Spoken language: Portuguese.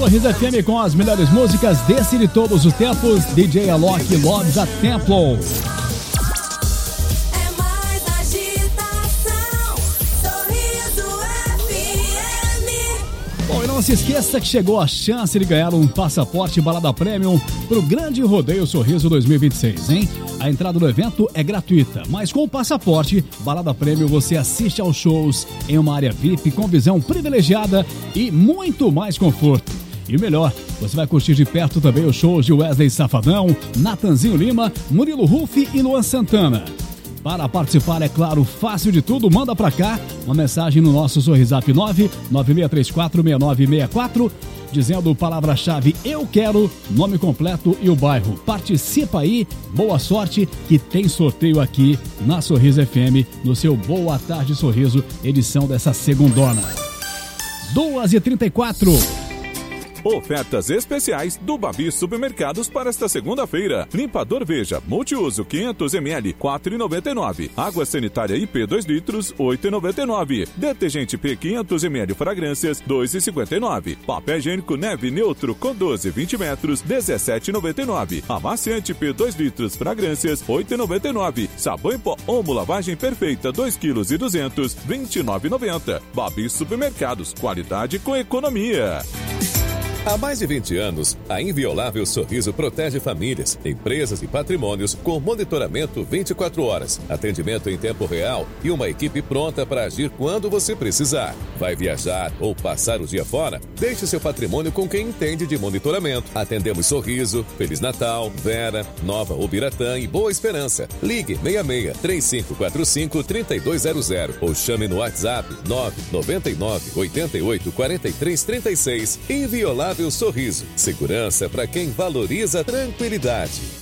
Sorriso FM com as melhores músicas desse e de todos os tempos. DJ Alok Loves a Temple. É mais agitação. Sorriso FM. Bom, e não se esqueça que chegou a chance de ganhar um passaporte Balada Premium pro Grande Rodeio Sorriso 2026, hein? A entrada do evento é gratuita, mas com o passaporte Balada Premium você assiste aos shows em uma área VIP com visão privilegiada e muito mais conforto. E o melhor, você vai curtir de perto também os shows de Wesley Safadão, Natanzinho Lima, Murilo Rufi e Luan Santana. Para participar, é claro, fácil de tudo, manda pra cá uma mensagem no nosso Sorrisap 996346964, dizendo palavra-chave Eu Quero, nome completo e o bairro. Participa aí, boa sorte, que tem sorteio aqui na Sorriso FM, no seu Boa Tarde Sorriso, edição dessa segundona. 2h34. Ofertas especiais do Babi Supermercados para esta segunda-feira. Limpador Veja, multiuso 500ml, 4,99. Água sanitária IP 2 litros, 8,99. Detergente P 500ml fragrâncias, 2,59. Papel higiênico Neve Neutro com 12, 20 metros, 17,99. Amaciante P 2 litros fragrâncias, 8,99. Sabão em pó Omo Lavagem Perfeita 2 kg e 200, 29,90. Babi Supermercados, qualidade com economia. Há mais de 20 anos, a Inviolável Sorriso protege famílias, empresas e patrimônios com monitoramento 24 horas, atendimento em tempo real e uma equipe pronta para agir quando você precisar. Vai viajar ou passar o dia fora? Deixe seu patrimônio com quem entende de monitoramento. Atendemos Sorriso, Feliz Natal, Vera, Nova Ubiratã e Boa Esperança. Ligue 66-3545-3200 ou chame no WhatsApp 999-88-4336. Inviolável Sorriso. Segurança para quem valoriza a tranquilidade.